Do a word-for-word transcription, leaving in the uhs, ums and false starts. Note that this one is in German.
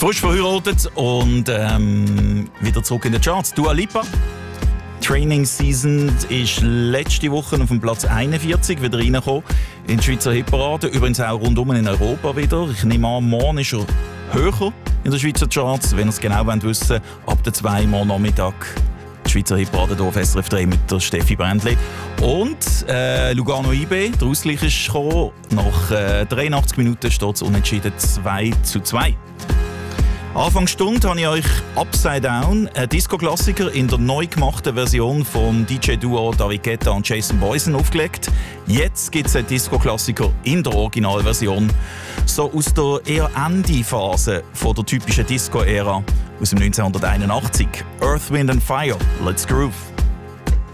Frisch verheiratet und ähm, wieder zurück in den Charts. Dua Lipa. Training Season ist letzte Woche auf dem Platz einundvierzig wieder reingekommen in die Schweizer Hitparade. Übrigens auch rundum in Europa wieder. Ich nehme an, morgen ist er höher in den Schweizer Charts. Wenn ihr es genau wissen wollt, ab der zwei Uhr Nachmittag die Schweizer Hitparade hier auf S R F drei mit der Steffi Brändli. Und äh, Lugano I B, der Ausgleich ist gekommen. Nach äh, dreiundachtzig Minuten steht es unentschieden zwei zu zwei. Anfang Stunde habe ich euch Upside Down, ein Disco-Klassiker in der neu gemachten Version vom D J-Duo David Guetta und Jason Boysen aufgelegt. Jetzt gibt es einen Disco-Klassiker in der Originalversion, so aus der eher Ende-Phase von der typischen Disco-Ära aus dem neunzehnhunderteinundachtzig. Earth, Wind and Fire, Let's Groove.